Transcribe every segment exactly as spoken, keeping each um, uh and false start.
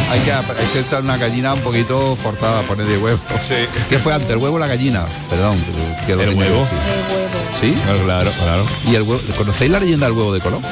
Hay que, hay que echar una gallina un poquito forzada a poner de huevo. Sí. ¿Qué fue antes, el huevo o la gallina? Perdón. ¿qué El lo tenía huevo. que El huevo. decir? ¿Sí? No, claro, claro. ¿Y el huevo? ¿Conocéis la leyenda del huevo de Colón?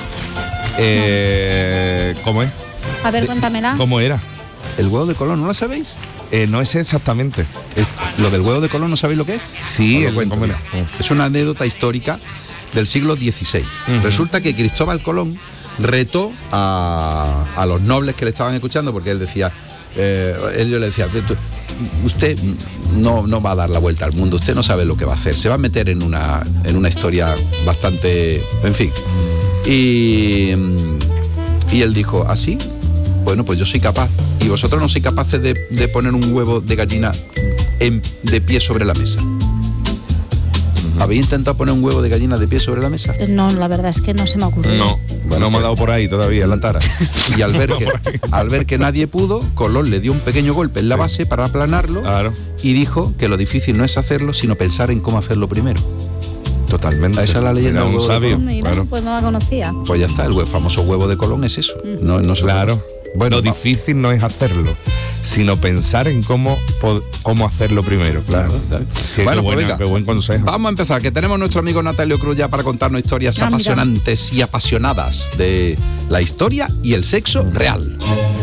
Eh, ¿Cómo es? A ver, cuéntamela. ¿Cómo era? ¿El huevo de Colón no la sabéis? Eh, no es exactamente. Es- ¿Lo del huevo de Colón no sabéis lo que es? Sí, Os lo el- cuento, ¿cómo mira. era? Es una anécdota histórica del siglo dieciséis. Ujú. Resulta que Cristóbal Colón retó a, a los nobles que le estaban escuchando, porque él decía, eh, ellos le decían, "Tú- usted no, no va a dar la vuelta al mundo, usted no sabe lo que va a hacer, se va a meter en una, en una historia bastante, en fin. Y, y él dijo, ¿así? Bueno, pues yo soy capaz. Y vosotros no sois capaces de, de poner un huevo de gallina en- de pie sobre la mesa. ¿Habéis intentado poner un huevo de gallina de pie sobre la mesa? No, la verdad es que no se me ocurrió. No, no me ha dado por ahí todavía, en la tara. Y al ver que, al ver que nadie pudo, Colón le dio un pequeño golpe en la Sí. base para aplanarlo Claro, y dijo que lo difícil no es hacerlo, sino pensar en cómo hacerlo primero. totalmente. Esa es la leyenda Era del un huevo de sabio. Colón. Mira, Claro. pues no la conocía. Pues ya está, el hue- famoso huevo de Colón es eso. No, no se Claro. conoce. Bueno, Lo va- difícil no es hacerlo, sino pensar en cómo, pod- cómo hacerlo primero. Claro. claro. Qué, Bueno, qué pues buena- venga. qué buen consejo. Vamos a empezar, que tenemos a nuestro amigo Natalio Cruz ya para contarnos historias Ah, mira. apasionantes y apasionadas de la historia y el sexo real.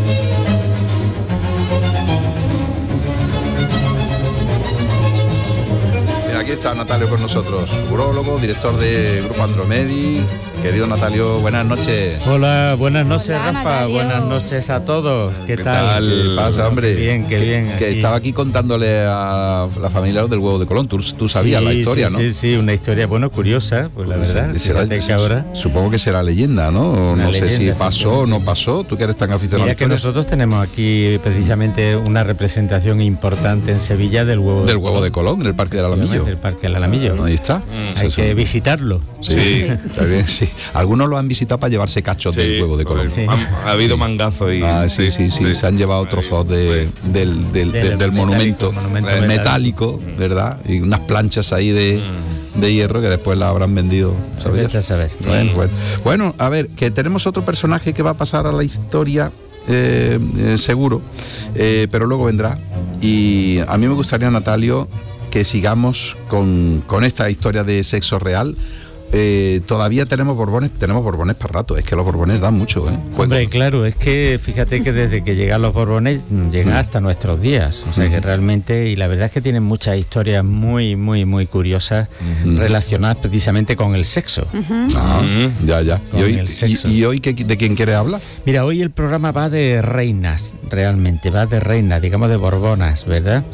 Mira, aquí está Natalio con nosotros, urólogo, director de Grupo Andromedi. Querido Natalio, buenas noches. Hola, buenas noches, Hola, Rafa. Natalio. Buenas noches a todos. ¿Qué, ¿Qué tal? tal? ¿Qué pasa, hombre? Qué bien, qué Que- bien. Que aquí. estaba aquí contándole a la familia del huevo de Colón. Tú, tú sabías Sí, la historia, sí, ¿no? Sí, sí, una historia, bueno, curiosa, pues la verdad. Sí, será- Fíjate que ahora. Supongo que será leyenda, ¿no? Una No sé si leyenda, pasó o no pasó. Tú que eres tan aficionado a la Mira que historia. nosotros tenemos aquí precisamente una representación importante en Sevilla del huevo Del huevo de Colón, en el Parque del Alamillo. Del Parque del Alamillo. Ahí está. Mm. Hay Eso- que visitarlo. Sí, está bien, sí. Algunos lo han visitado para llevarse cachos del huevo de Colón. Sí. Ha, ha habido mangazos y. Ah, sí, sí, sí, se han llevado trozos de, del, del, del- Del del metálico, monumento, monumento eh, metálico. metálico, ¿verdad? Y unas planchas ahí de, de hierro que después las habrán vendido. ¿sabías? Vete a saber. Bueno, bueno. Bueno, a ver, que tenemos otro personaje que va a pasar a la historia, eh, eh, seguro, eh, pero luego vendrá. Y a mí me gustaría, Natalio, que sigamos con, con esta historia de sexo real. Eh, todavía tenemos borbones, tenemos borbones para rato. Es que los borbones dan mucho, ¿eh? Juego. Hombre, claro, es que fíjate que desde que llegan los Borbones mm, llegan hasta nuestros días, o sea que realmente, y la verdad es que tienen muchas historias muy, muy, muy curiosas relacionadas precisamente con el sexo. Ah, ya, ya. Con ¿Y hoy, el sexo. y, y hoy qué- de quién quiere hablar? Mira, hoy el programa va de reinas, realmente, va de reinas, digamos de Borbonas, ¿verdad?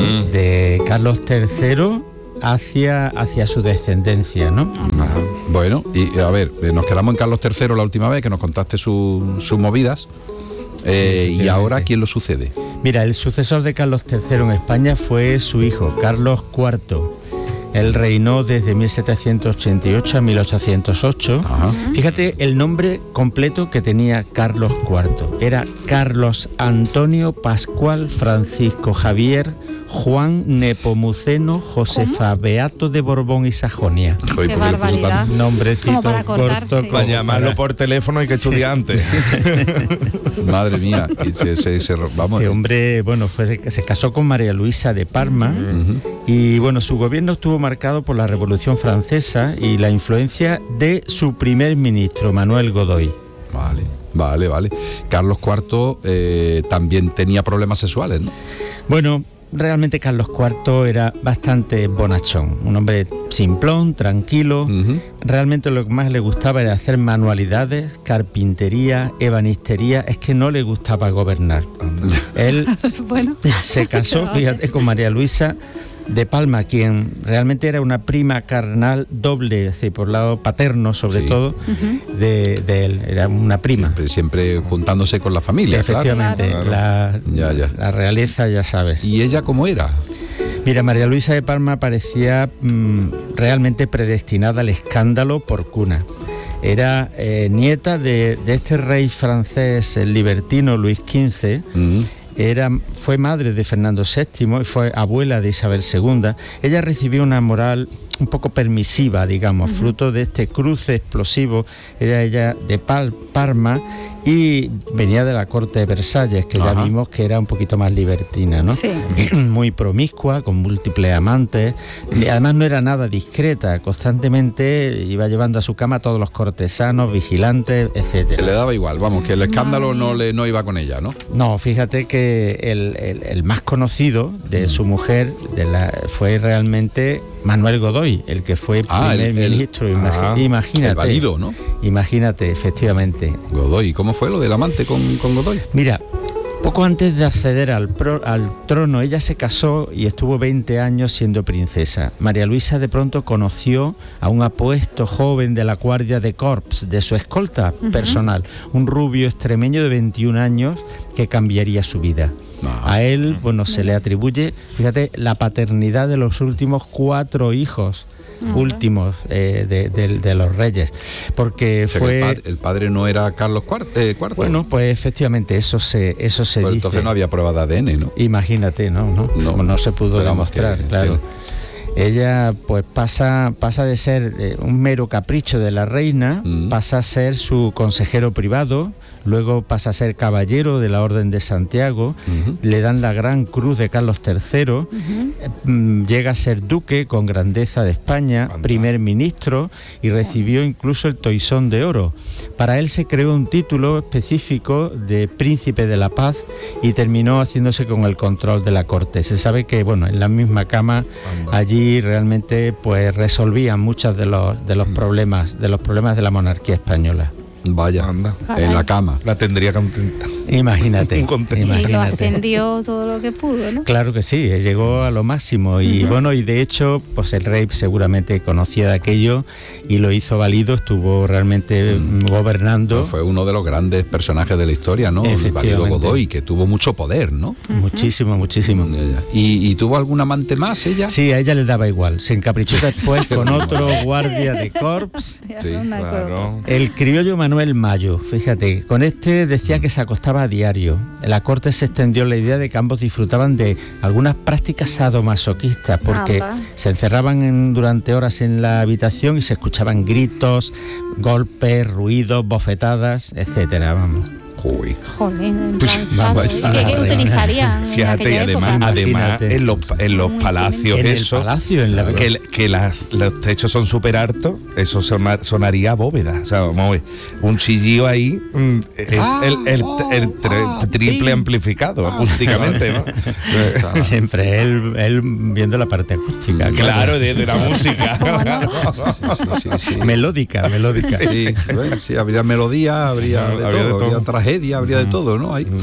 De Carlos tercero hacia, hacia su descendencia, ¿no? Ajá. Bueno, y a ver, eh, nos quedamos en Carlos tercero la última vez que nos contaste su- sus movidas. Eh, y efectivamente. ahora, ¿quién lo sucede? Mira, el sucesor de Carlos tercero en España fue su hijo, Carlos cuarto. Él reinó desde mil setecientos ochenta y ocho a mil ochocientos ocho. Ajá. Fíjate el nombre completo que tenía Carlos cuarto. Era Carlos Antonio Pascual Francisco Javier Juan Nepomuceno Josefa Beato de Borbón y Sajonia. Joder, Qué ¿por qué le puso barbaridad. tan- Nombrecito Como para acordarse. corto. Para llamarlo por teléfono hay que estudiar antes. Madre mía, y se, se- se- vamos. Este hombre, bueno, fue, se, se casó con María Luisa de Parma y bueno, su gobierno estuvo marcado por la Revolución Francesa y la influencia de su primer ministro, Manuel Godoy. Vale, vale, vale. Carlos cuarto eh, también tenía problemas sexuales, ¿no? Bueno, realmente Carlos cuarto era bastante bonachón, un hombre simplón, tranquilo. Ujú. Realmente lo que más le gustaba era hacer manualidades, carpintería, ebanistería, es que no le gustaba gobernar. Él Bueno, se casó, fíjate, con María Luisa de Palma, quien realmente era una prima carnal doble, es decir, por lado paterno sobre Sí. todo, de, de él, era una prima. Siempre, siempre juntándose con la familia, claro. Efectivamente, Claro. La, Ya, ya. la realeza, ya sabes. ¿Y ella cómo era? Mira, María Luisa de Parma parecía mm, realmente predestinada al escándalo por cuna. Era eh, nieta de, de este rey francés, el libertino Luis quince. Mm. Era, fue madre de Fernando séptimo y fue abuela de Isabel segunda. Ella recibió una moral un poco permisiva, digamos, fruto de este cruce explosivo. Era ella de Pal- Parma y venía de la corte de Versalles, que Ajá. ya vimos que era un poquito más libertina, ¿no? Sí. Muy promiscua, con múltiples amantes, y además no era nada discreta, constantemente iba llevando a su cama a todos los cortesanos, vigilantes, Que le etcétera. daba igual, vamos, que el escándalo no le no iba con ella, ¿no? No, fíjate que el, el- el más conocido de su mujer de la, fue realmente Manuel Godoy, el que fue Ah, el- primer el- ministro, imagi- ah, imagínate. el válido, ¿no? Imagínate, efectivamente. Godoy, ¿cómo fue lo del amante con, con Godoy? Mira, poco antes de acceder al, pro- al trono, ella se casó y estuvo veinte años siendo princesa. María Luisa de pronto conoció a un apuesto joven de la Guardia de Corps, de su escolta personal, un rubio extremeño de veintiún años que cambiaría su vida. Ah. A él, bueno, se le atribuye, fíjate, la paternidad de los últimos cuatro hijos últimos eh, de, de- de los reyes, porque O sea, que fue... el, padre, el padre no era Carlos cuarto. Eh, cuarto. Bueno, pues efectivamente eso se, eso se Pues dice. entonces no había prueba de A D N, ¿no? Imagínate, ¿no? No, No, no, no se pudo pero vamos, demostrar, que- claro. Ella pues pasa, pasa de ser eh, un mero capricho de la reina, Mm. pasa a ser su consejero privado, luego pasa a ser caballero de la Orden de Santiago, Ujú. le dan la Gran Cruz de Carlos tercero, eh, mm, llega a ser duque con grandeza de España, Anda. primer ministro y recibió incluso el Toisón de Oro. Para él se creó un título específico de Príncipe de la Paz y terminó haciéndose con el control de la corte. Se sabe que, bueno, en la misma cama allí realmente pues resolvían muchos de los de los problemas de los problemas de la monarquía española. Vaya, Anda. en la cama. La tendría contenta. Imagínate, Un contento. Y lo imagínate. ascendió todo lo que pudo, ¿no? Claro que sí, eh, llegó a lo máximo y bueno, y de hecho, pues el rey seguramente conocía de aquello y lo hizo válido, estuvo realmente mm, gobernando Fue uno de los grandes personajes de la historia, ¿no? El Efectivamente. válido Godoy, que tuvo mucho poder, ¿no? muchísimo, muchísimo. ¿Y, y tuvo algún amante más ella? Sí, a ella le daba igual, se encaprichó después con otro guardia de corps, Sí, No me acuerdo. Claro. el criollo Manuel Mayo, fíjate, con este decía que se acostaba a diario. En la corte se extendió la idea de que ambos disfrutaban de algunas prácticas sadomasoquistas porque Anda. se encerraban en- durante horas en la habitación y se escuchaban gritos, golpes, ruidos, bofetadas, etcétera, vamos. Uy. Jolín, en Pues, plan sado. vamos, ¿Y qué, qué utilizarían en Fíjate, y aquella además, época? además Imagínate. en los, en los Muy palacios, En el eso, palacio, en la que, que las, los techos son súper altos, eso sona- sonaría a bóveda. O sea, vamos a ver, un chillío ahí mm, es Ah, el, el- oh, el tre- ah, triple sí. amplificado acústicamente, ¿no? Siempre él, él viendo la parte acústica. Claro, de, de la música. Sí, sí, sí. Melódica, melódica. Sí, bueno, sí, habría melodía, habría de Habría de todo, habría todo. tragedia, habría de todo, ¿no? Ahí.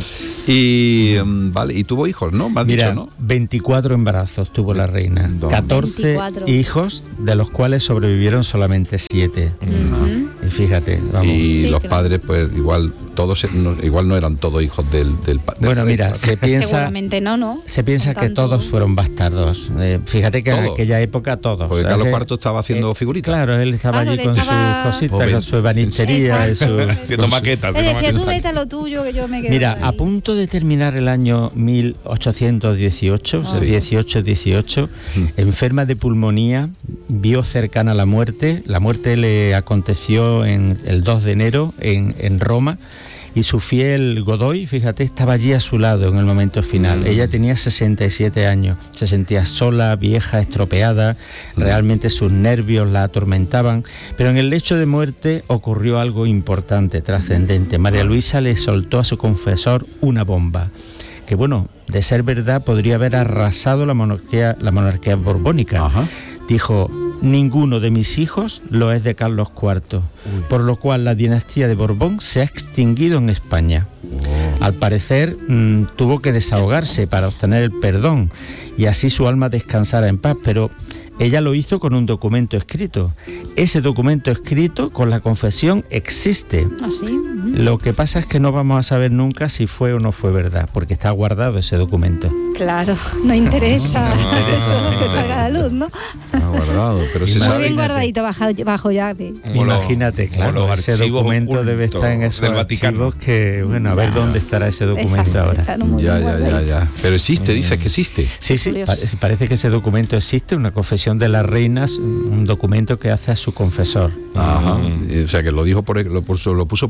Y mm, vale, y tuvo hijos, ¿no? Me has Mira, dicho, ¿no? veinticuatro embarazos tuvo la reina, catorce veinticuatro. hijos, de los cuales sobrevivieron solamente siete. Y fíjate, vamos. Y Sí, los claro. padres, pues igual todos no, igual no eran todos hijos del, del, pa- del Bueno, rey, mira, claro. se piensa, Seguramente no, ¿no? se piensa Con que tanto- todos fueron bastardos. Eh, fíjate que en ¿Todos? aquella época todos. Porque O sea, Carlos que- cuarto estaba haciendo eh, figuritas. Claro, él estaba Claro, allí le con estaba- sus cositas, Pobre. con su ebanistería y su... Haciendo maquetas. Él haciendo decía, tú maquetas. vete a lo tuyo, que yo me quedo Mira, ahí. a punto de terminar el año mil ochocientos dieciocho, o sea, Sí. dieciocho dieciocho, enferma de pulmonía, vio cercana la muerte. La muerte le aconteció en el dos de enero en, en Roma. Y su fiel Godoy, fíjate, estaba allí a su lado en el momento final. Ella tenía sesenta y siete años, se sentía sola, vieja, estropeada, realmente sus nervios la atormentaban, pero en el lecho de muerte ocurrió algo importante, trascendente. María Luisa le soltó a su confesor una bomba, que bueno, de ser verdad podría haber arrasado la monarquía, la monarquía borbónica. Ajá. Dijo: ninguno de mis hijos lo es de Carlos cuarto, por lo cual la dinastía de Borbón se ha extinguido en España. Al parecer mmm, tuvo que desahogarse para obtener el perdón y así su alma descansara en paz, pero ella lo hizo con un documento escrito. Ese documento escrito con la confesión existe. ¿Ah, sí? Ujú. Lo que pasa es que no vamos a saber nunca si fue o no fue verdad, porque está guardado ese documento. Claro, no interesa eso, que salga a la luz, ¿no? Ah, guardado, pero se Muy Muy sabe. bien Imagínate. guardadito bajo, bajo llave. Como los- Imagínate, como claro, los ese archivos documento debe ocultos estar en esos del Vaticano. archivos que, bueno, a ver dónde estará ese documento Exacto, ahora. claro, muy Ya, bien ya, ya, guardadito. ya. Pero existe, dices que existe. Sí, sí, Curioso. pa- parece que ese documento existe, una confesión de las reinas, un documento que hace a su confesor. Ajá. O sea, que lo dijo por, lo puso, lo puso por Lo escrito. puso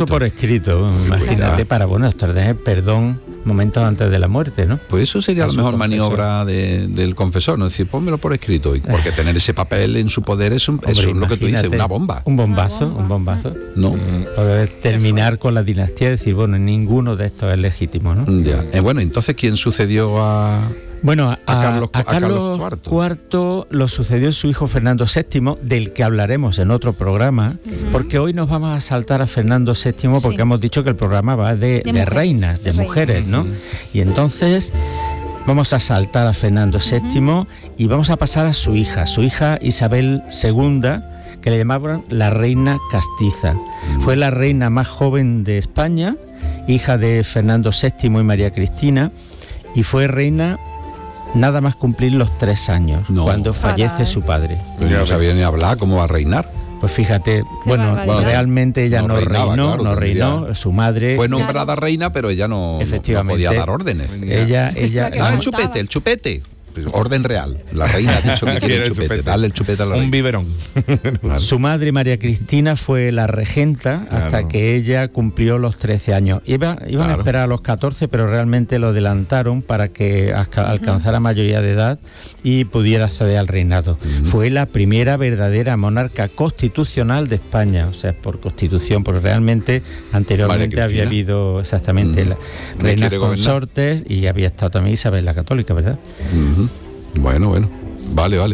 por escrito, imagínate, para, bueno, extraer perdón momentos antes de la muerte, ¿no? Pues eso sería A la su mejor confesor. maniobra de- del confesor, ¿no? Es decir, pónmelo por escrito, y- porque tener ese papel en su poder es, un, Hombre, eso es lo que tú dices, imagínate, una bomba. Un bombazo, un bombazo. ¿No? Poder terminar con la dinastía y decir, bueno, ninguno de estos es legítimo, ¿no? Ya. Eh, bueno, entonces, ¿quién sucedió a...? Bueno, a, A Carlos- a a Carlos Carlos cuarto. cuarto lo sucedió su hijo Fernando séptimo, del que hablaremos en otro programa, porque hoy nos vamos a saltar a Fernando séptimo porque Sí. hemos dicho que el programa va de, De de mujeres, reinas, de de mujeres, ¿no? Y entonces vamos a saltar a Fernando séptimo y vamos a pasar a su hija, su hija Isabel segunda, que le llamaban la reina castiza. Fue la reina más joven de España, hija de Fernando séptimo y María Cristina, y fue reina nada más cumplir los tres años, No. cuando fallece Caray. su padre. Pues no sabía ni hablar, ¿cómo va a reinar? Pues fíjate, bueno, barbaridad. realmente ella No no, reinaba, reinó, claro, no tendría- reinó, su madre... Fue nombrada reina, pero ella no, no- Efectivamente. no podía dar órdenes. Ella, ella, La que Ah, el montaba. chupete, el chupete. Pues, orden real. La reina ha dicho que quiere el chupete. Dale el chupete a la Un reina. biberón. Vale. Su madre, María Cristina, fue la regenta hasta Claro. que ella cumplió los trece años. Iba, iban Claro. a esperar a los catorce, pero realmente lo adelantaron para que alca- alcanzara mayoría de edad y pudiera acceder al reinado. Fue la primera verdadera monarca constitucional de España, o sea, por constitución, porque realmente anteriormente María había Cristina. habido exactamente Mm. la ¿Me reinas quiere gobernar? consortes y había estado también Isabel la Católica, ¿verdad? Ujú. Bueno, bueno. Vale, vale.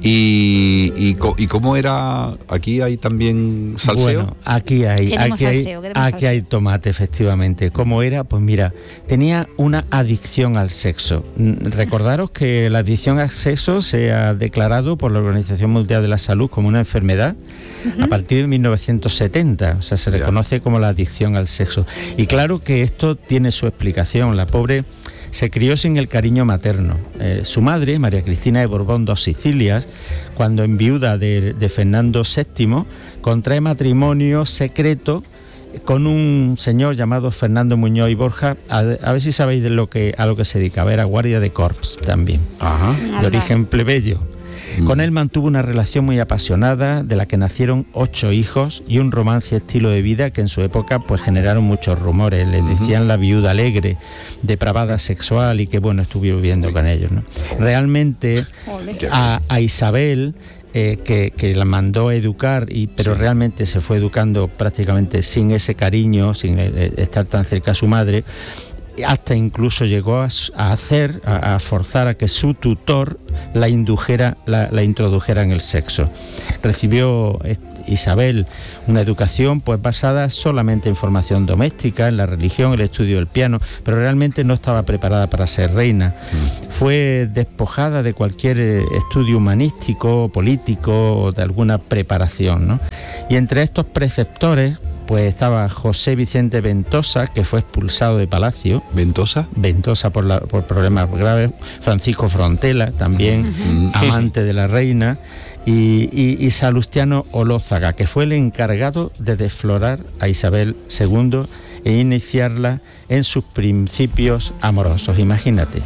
Y, y, co- y cómo era, aquí hay también salseo. Bueno, aquí hay, Queremos aquí hay, salseo, queremos aquí salseo. hay tomate, efectivamente. ¿Cómo era? Pues mira, tenía una adicción al sexo. Mm, Recordaros que la adicción al sexo se ha declarado por la Organización Mundial de la Salud como una enfermedad a partir de mil novecientos setenta, o sea, se Ya. reconoce como la adicción al sexo. Y claro que esto tiene su explicación. La pobre se crió sin el cariño materno. Eh, su madre, María Cristina de Borbón dos Sicilias, cuando enviuda de, de Fernando séptimo, contrae matrimonio secreto con un señor llamado Fernando Muñoz y Borja. A, a ver si sabéis de lo que, a lo que se dedicaba. Era guardia de corps también, Ajá. de Anda. origen plebeyo. Con él mantuvo una relación muy apasionada, de la que nacieron ocho hijos y un romance estilo de vida que en su época pues generaron muchos rumores. Le decían la viuda alegre, depravada sexual, y que bueno, estuvo viviendo con ellos, ¿no? Realmente Ole. a, a Isabel, eh, que, que la mandó a educar, y, pero Sí. realmente se fue educando prácticamente sin ese cariño, sin eh, estar tan cerca a su madre, hasta incluso llegó a, s- a hacer, a, a forzar a que su tutor la indujera, la, la introdujera en el sexo. Recibió eh, Isabel una educación pues basada solamente en formación doméstica, en la religión, el estudio del piano, pero realmente no estaba preparada para ser reina. Fue despojada de cualquier eh, estudio humanístico, político o de alguna preparación, ¿no? Y entre estos preceptores pues estaba José Vicente Ventosa, que fue expulsado de Palacio, Ventosa. Ventosa por, la- por problemas graves, Francisco Frontela, también amante de la reina, y, y- y Salustiano Olózaga, que fue el encargado de desflorar a Isabel segundo e iniciarla en sus principios amorosos, imagínate.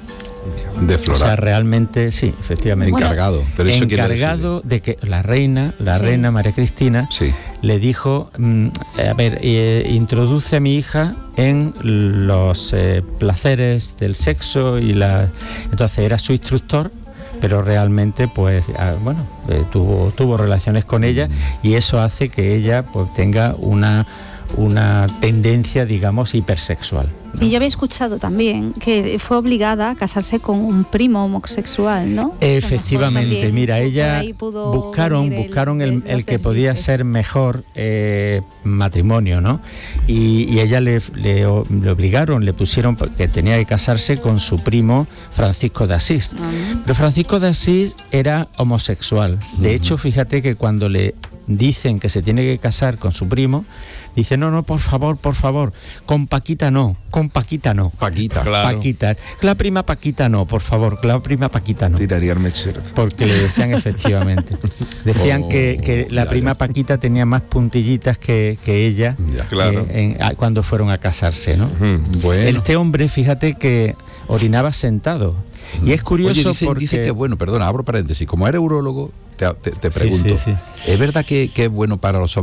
De O sea, florar. realmente, sí, efectivamente. Encargado. Pero eso quiere decir. encargado de que la reina, la Sí. reina María Cristina, Sí. le dijo, mm, a ver, eh, introduce a mi hija en los eh, placeres del sexo y la... Entonces era su instructor, pero realmente pues ah, bueno, eh, tuvo, tuvo relaciones con ella, y eso hace que ella pues tenga una, una tendencia, digamos, hipersexual. Y yo había escuchado también que fue obligada a casarse con un primo homosexual, ¿no? Efectivamente, A lo mejor también mira, por ella ahí pudo buscaron, venir el- buscaron el, el- el los que podía deslices. ser mejor eh, matrimonio, ¿no? Y, y ella le, le o- le obligaron, le pusieron que tenía que casarse con su primo Francisco de Asís. Ah. Pero Francisco de Asís era homosexual. De hecho, fíjate que cuando le dicen que se tiene que casar con su primo, dice, no, no, por favor, por favor, con Paquita no, con Paquita no. Paquita. Claro. Paquita, la prima Paquita no, por favor, la prima Paquita no. Tiraría el mechero. Porque le decían efectivamente. Decían Oh, que, que la ya, prima ya. Paquita tenía más puntillitas que, que ella Ya. Claro. eh, en- a- cuando fueron a casarse, ¿no? Bueno. Este hombre, fíjate que orinaba sentado. Y es curioso Oye, dice, porque... dice que bueno, perdona, abro paréntesis. Como eres urólogo, te, te- te Sí, pregunto, sí, sí. ¿es verdad que, que es bueno para los hombres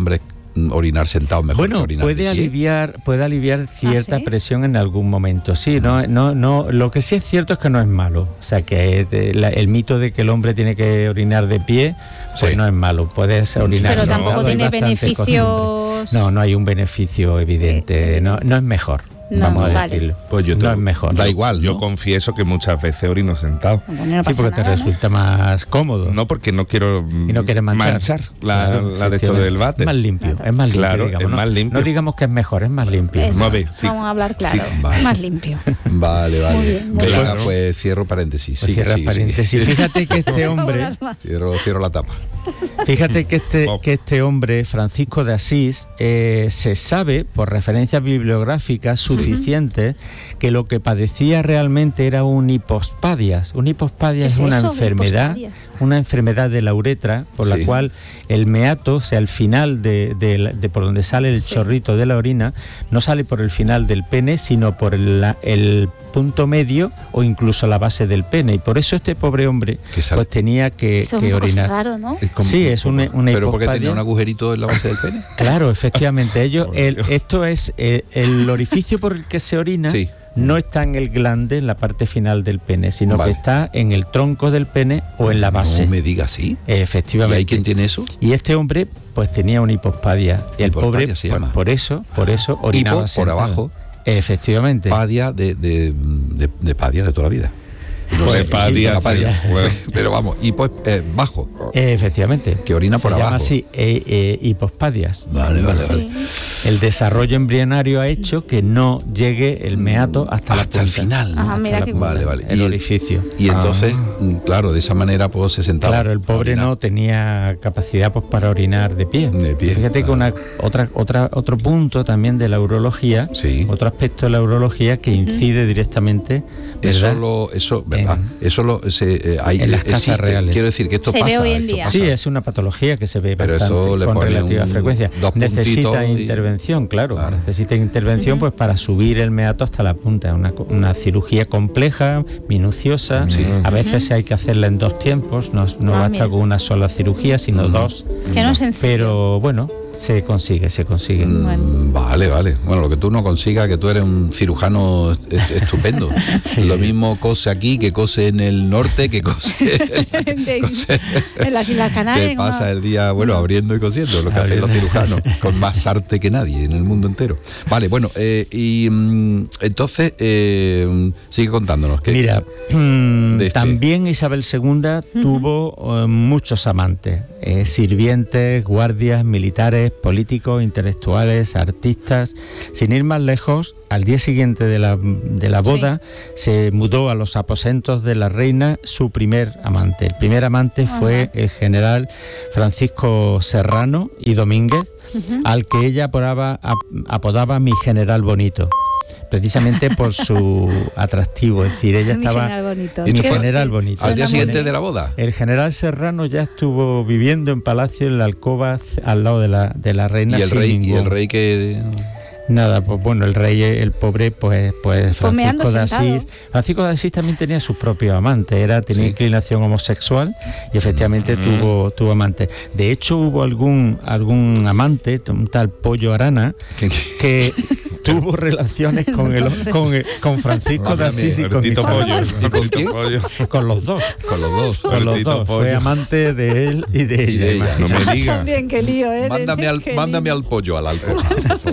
orinar sentado mejor bueno, que orinar puede de pie. aliviar, puede aliviar cierta ¿Ah, sí? presión en algún momento. Sí, no, no, no. Lo que sí es cierto es que no es malo. O sea, que de- la- el mito de que el hombre tiene que orinar de pie, pues Sí. no es malo. Puedes orinar. Pero no, tampoco sentado, hay tiene bastante beneficios. costumbre. No, no hay un beneficio evidente. No, no es mejor. No, vamos a vale. decirlo. Pues yo te- no es mejor. Da igual, Yo ¿no? confieso que muchas veces orino sentado. Bueno, no Sí, pasa porque te nada, ¿no? resulta más cómodo. No, porque no quiero mm, Y no quieres manchar, la, Claro, la de esto efectivamente. del váter. Es más limpio, es más limpio. Claro, digamos, es ¿no? más limpio. No digamos que es mejor, es más limpio. Eso, Vamos a ver, sí. Vamos a hablar claro, Sí, vale. más limpio. Vale, vale. Muy bien, muy Venga, bien. pues cierro paréntesis. Pues Sigue, cierra sigue, sigue. paréntesis. Fíjate que este hombre, Cierro, cierro la tapa. fíjate que este, Oh. que este hombre, Francisco de Asís, eh, se sabe por referencias bibliográficas suficientes que lo que padecía realmente era un hipospadias. Un hipospadias ¿Qué es es una eso, enfermedad, hipospadias? una enfermedad de la uretra por Sí. la cual el meato, o sea, el final de, de la- de por donde sale el Sí. chorrito de la orina, no sale por el final del pene, sino por el, la- el punto medio o incluso la base del pene. Y por eso este pobre hombre Que sale- pues tenía que, Eso es que un poco orinar. raro, ¿no? como- Sí, es una, una ¿Pero porque hipospadia. tenía un agujerito en la base del pene? Claro, efectivamente. Ellos, Por el- Dios. esto es eh, el orificio por el que se orina. Sí. No está en el glande, en la parte final del pene, sino Vale. que está en el tronco del pene o en la base. No me digas así. ¿Y Efectivamente. hay quien tiene eso? Y este hombre, pues tenía una hipospadia. Y el Hipospadia pobre, se pues, llama. por eso, por eso orinaba Hipo, por sentado. abajo. Efectivamente. Padia de, de, de, de padia de toda la vida. No Pues sé, padia, la padia. sí. Bueno. Pero vamos, hipo es eh, bajo. Efectivamente. Que orina Se por llama abajo. así, eh, eh, hipospadias. Vale, vale, vale. El desarrollo embrionario ha hecho que no llegue el meato hasta, la Hasta el punta. final, ¿no? Ajá, Hasta mira la qué punta, Vale, vale. el Y- orificio. Y entonces, Ah. mm, claro, de esa manera pues se sentaba. Claro, el pobre a orinar. no tenía capacidad pues para orinar de pie. De pie, Fíjate que claro. una otra otra otro punto también de la urología, Sí. otro aspecto de la urología que incide directamente, Eso ¿verdad? lo, eso, ¿verdad? En- eso lo, se, eh, hay, en las casas existe. reales. Quiero decir que esto Se ve pasa. hoy en esto día. pasa. Sí, es una patología que se ve Pero bastante eso le con pone relativa un- frecuencia. dos Necesita puntitos y- intervención, claro, Claro. necesita intervención pues para subir el meato hasta la punta. Una, co- una cirugía compleja, minuciosa. Sí. A veces hay que hacerla en dos tiempos, no, no Ah, basta mira. con una sola cirugía, sino Mm. dos. Que no es sencillo. Pero bueno, se consigue, se consigue. Mm, Vale, vale. Bueno, lo que tú no consigas, que tú eres un cirujano est- est- estupendo. Sí, lo sí. mismo cose aquí, que cose en el norte, que cose en, De- cose- en las Islas Canarias. que como- pasa el día, bueno, abriendo y cosiendo, lo que hacen los Abriendo. cirujanos, con más arte que nadie en el mundo entero. Vale, bueno, eh, y mm, entonces, eh, sigue contándonos. que Mira, mm, de este- también Isabel segunda tuvo eh, muchos amantes, eh, sirvientes, guardias, militares, políticos, intelectuales, artistas. Sin ir más lejos, al día siguiente de la, de la boda se mudó a los aposentos de la reina su primer amante. El primer amante fue el general Francisco Serrano y Domínguez, al que ella apodaba, ap- apodaba mi general bonito, precisamente por su atractivo, es decir, ella Mi estaba general bonito. ¿Y esto mi fue general bonito. al día Suena siguiente muy de la boda? El general Serrano ya estuvo viviendo en palacio en la alcoba c- al lado de la de la reina Y el sin rey, y ningún- el rey que... Nada, pues bueno, el rey, el pobre, pues, pues Pomeando Francisco de sentado. Asís. Francisco de Asís también tenía sus propios amantes, era, tenía Sí. inclinación homosexual y efectivamente tuvo, tuvo amantes. De hecho, hubo algún, algún amante, un tal Pollo Arana, que- que tuvo relaciones con el, con, el- con Francisco de Asís y con Bertito Isabel. Pollo. ¿Y con Bertito quién? Pollo. Con los dos. con los dos. Con los Bertito dos. Pollo. Fue amante de él y de ella. Y de ella. No imagínate. me digas. También, qué lío, ¿eh? Mándame al, Qué mándame lío. al pollo, al alcohol.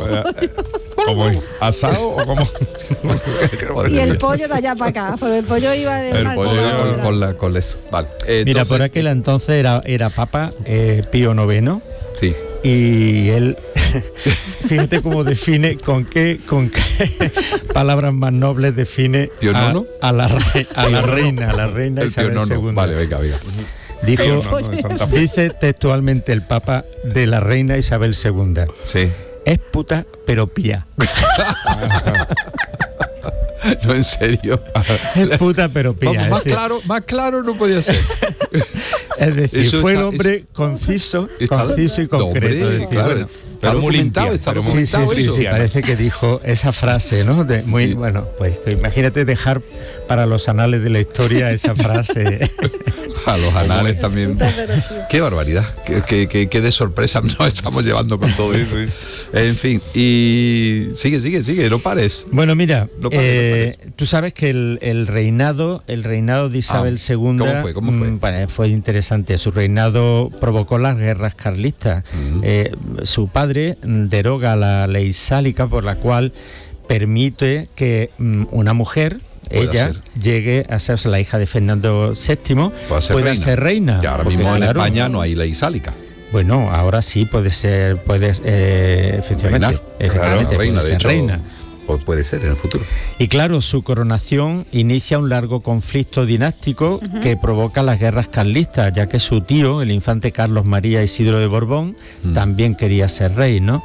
¿Cómo es? ¿Asado o cómo? Y el pollo de allá para acá, porque el pollo iba de El mal pollo pollo, iba con, ¿verdad? con la, con eso. Vale. Eh, Mira, entonces- por aquel entonces era, era Papa eh, Pío noveno Sí. y él, fíjate cómo define, con qué, con qué palabras más nobles define ¿Pío a, nono? a la, re- a la reina, a la reina El Isabel pío nono. segunda. Vale, venga, venga. Dijo, Pío nono de Santa Fe. dice textualmente el Papa de la reina Isabel segunda, Sí. es puta pero pía. No, en serio. Es puta pero pía. Vamos, es más decir, claro, más claro no podía ser. Es decir, Eso fue el está- hombre conciso, Está- conciso y No, concreto. hombre, es decir, claro, bueno, está pero muy documentado, limpia, está pero muy- sí, sí, documentado sí, eso. sí, parece que dijo esa frase, ¿no? De muy, Sí. bueno, pues que imagínate dejar para los anales de la historia esa frase. a los anales también. Qué barbaridad, qué, qué, qué, qué de sorpresa nos estamos llevando con todo Sí, esto. sí. En fin, y sigue, sigue, sigue, no pares. Bueno, mira, No pares, eh, no pares. tú sabes que el, el reinado, el reinado de Isabel Ah, segunda, ¿cómo fue? ¿Cómo fue? mm, bueno, fue interesante. Su reinado provocó las guerras carlistas. Ujú. Eh, su padre mm, deroga la ley sálica por la cual permite que mm, una mujer, Pueda ella, ser. llegue a ser, o sea, la hija de Fernando séptimo, Pueda ser pueda reina. ser reina. Que ahora porque, mismo en claro, España no hay ley sálica. Bueno, ahora sí puede ser, puede, eh, efectivamente, Reinar. efectivamente, Claro, reina, puede de ser hecho, reina. pues puede ser en el futuro. Y claro, su coronación inicia un largo conflicto dinástico que provoca las guerras carlistas, ya que su tío, el infante Carlos María Isidro de Borbón, Mm. también quería ser rey, ¿no?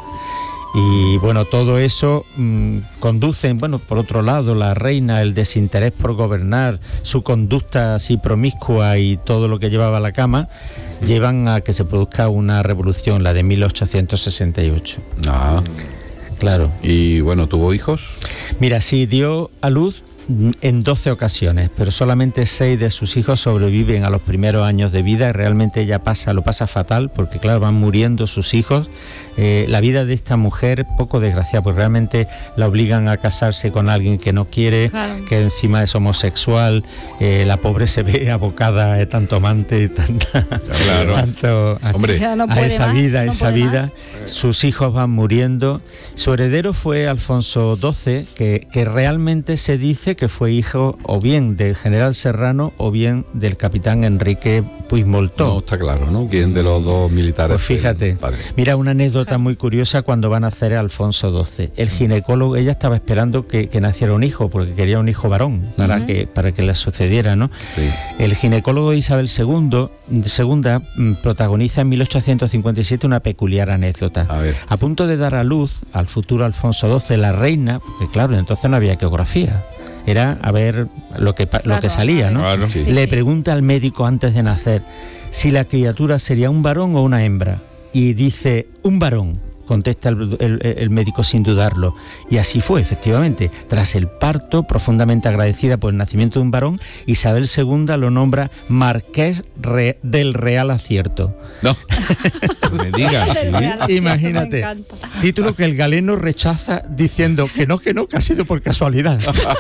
Y bueno, todo eso mmm, conduce, bueno, por otro lado, la reina, el desinterés por gobernar, su conducta así promiscua y todo lo que llevaba a la cama, llevan a que se produzca una revolución, la de mil ochocientos sesenta y ocho. Ah, Claro. y bueno, ¿tuvo hijos? Mira, sí, dio a luz en doce ocasiones, pero solamente seis de sus hijos sobreviven a los primeros años de vida y realmente ella pasa, lo pasa fatal porque claro, van muriendo sus hijos. Eh, la vida de esta mujer poco desgraciada, porque realmente la obligan a casarse con alguien que no quiere, Claro. que encima es homosexual, eh, la pobre se ve abocada a tanto amante y tanta, Claro. tanto a, Hombre, Ya no a puede esa más, vida, no esa puede vida. más. Sus hijos van muriendo. Su heredero fue Alfonso doce, que, que realmente se dice que fue hijo o bien del general Serrano o bien del capitán Enrique Puigmoltó. no está claro, ¿no? ¿Quién de los dos militares? Pues fue el fíjate, padre? mira una anécdota muy curiosa cuando van a hacer a Alfonso doce. El ginecólogo, ella estaba esperando que, que naciera un hijo, porque quería un hijo varón para, Ujú. que, para que le sucediera, ¿no? Sí. El ginecólogo de Isabel segundo, segunda mm, protagoniza en mil ochocientos cincuenta y siete una peculiar anécdota. A ver. A punto de dar a luz al futuro Alfonso doce, la reina, porque claro, entonces no había ecografía, era a ver lo que, pa- lo Claro, que salía, ¿no? Claro. Sí. Le sí. pregunta al médico antes de nacer si la criatura sería un varón o una hembra. Y dice, un varón, contesta el, el- el médico sin dudarlo. Y así fue, efectivamente. Tras el parto, profundamente agradecida por el nacimiento de un varón, Isabel segunda lo nombra Marqués Re- del Real Acierto. No, Me digas, sí. Del Real Acierto, me Imagínate. encanta. Título que el galeno rechaza diciendo que no, que no, que ha sido por casualidad.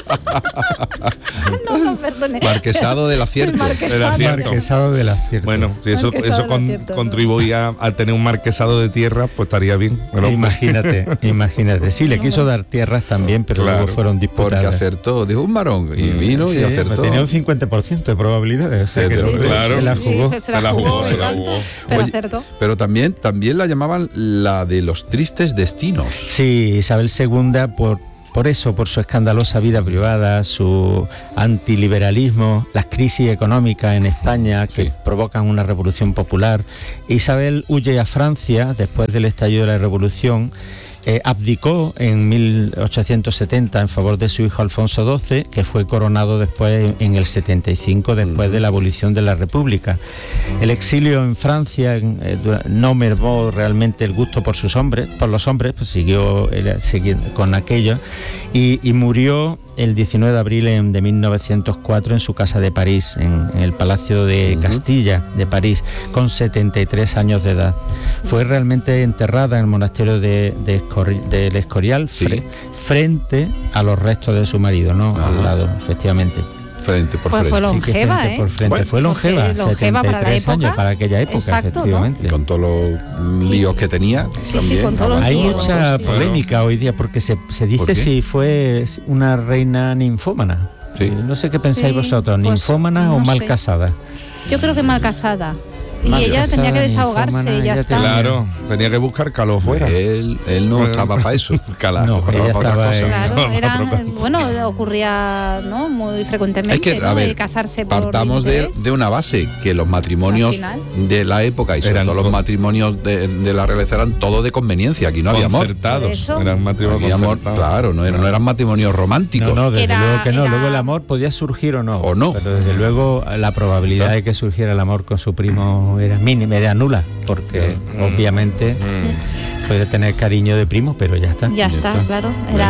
No, no, perdone. marquesado del acierto. El marquesado. Del acierto. Marquesado del Acierto. Bueno, si eso, Marquesado eso del con- Acierto, ¿no? contribuía a tener un marquesado de tierra, pues estaría bien. Bueno, Imagínate, imagínate. Sí, le quiso dar tierras también, pero Claro, luego fueron Porque disputadas. acertó, dijo un varón y vino y Sí, acertó. tenía un cincuenta por ciento de probabilidades. O sea que Sí, no- sí, claro. se la Sí, jugó. se, Se la la jugó, jugó, se la y tanto, jugó. pero Oye, acertó. Pero también, también la llamaban la de los tristes destinos. Sí, Isabel segunda, por, por eso, por su escandalosa vida privada, su antiliberalismo, las crisis económicas en España que Sí. provocan una revolución popular. Isabel huye a Francia después del estallido de la revolución. Eh, abdicó en mil ochocientos setenta en favor de su hijo Alfonso doce, que fue coronado después en el setenta y cinco, después de la abolición de la República. El exilio en Francia en, eh, dura- no mermó realmente el gusto por sus hombres, por los hombres, pues siguió él, siguiendo con aquello y, y murió el diecinueve de abril en- de mil novecientos cuatro en su casa de París, en, en el Palacio de Ujú. Castilla de París, con setenta y tres años de edad. Fue realmente enterrada en el monasterio de, de Escori- del Escorial, Sí. fre- frente a los restos de su marido, ¿no? Ajá. Al lado, efectivamente. Frente por Pues frente. fue Sí, que longeva, frente ¿eh? por frente. Bueno, Fue longeva, porque longeva para la setenta y tres años época. para aquella época, Exacto, ¿no? efectivamente. Y con todos los líos que tenía. Sí, sí, también, con todos los Hay líos. mucha Sí. polémica hoy día porque se, se ¿Por dice qué? si fue una reina ninfómana. Sí. Eh, No sé qué pensáis Sí, vosotros, pues, ninfómana o no mal sé. casada. Yo creo que mal casada. Y Mal ella casada, tenía que desahogarse ninfómana, y ya ella está. tenía- Claro, tenía que buscar calor fuera. Él, él no estaba para eso. Calado. No, para ella otra estaba cosa. en- Claro, No, no, era, otra cosa. bueno, ocurría, ¿no? Muy frecuentemente, Es que, ¿no? a ver, de casarse por partamos de, interés. de una base, que los matrimonios Al final. de la época y sobre Eran todo los con- matrimonios de, de la realeza eran todos de conveniencia, aquí no había amor. Concertados. Eso. Eran matrimonios Aquí amor, concertados. claro, no, eran- no eran matrimonios románticos. No, no, desde Era- luego que no. era- Luego el amor podía surgir o no. O no. Pero desde luego la probabilidad Claro. de que surgiera el amor con su primo era mínima, era nula. Porque obviamente Mm. puede tener cariño de primo, pero ya está. Ya Ya está, está. claro. Era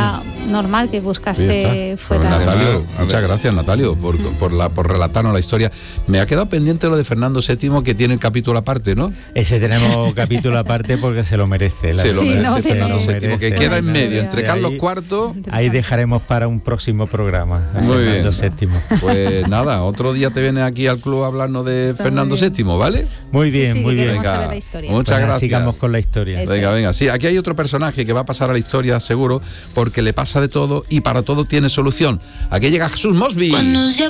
normal que buscase fuera. Pues, Natalio, A ver. muchas gracias, Natalio, por, por, la, por relatarnos la historia. Me ha quedado pendiente lo de Fernando séptimo, que tiene el capítulo aparte, ¿no? Ese tenemos capítulo aparte porque se lo merece. La Se lo Sí, merece no, sí, Fernando no. séptimo, que merece. queda en la medio historia. entre Sí, Carlos ahí- cuarto. Ahí dejaremos para un próximo programa. a Muy Fernando bien. séptimo. Pues nada, otro día te vienes aquí al club a hablarnos de Está Fernando muy bien. séptimo, ¿vale? Muy bien, Sí, sí, muy que bien. queremos Venga, saber la historia. muchas Pues nada, gracias. sigamos con la historia. Eso Venga, es. venga, sí, aquí hay otro personaje que va a pasar a la historia seguro, porque le pasa de todo y para todo tiene solución. Aquí llega Jesús Mosby. Cuando se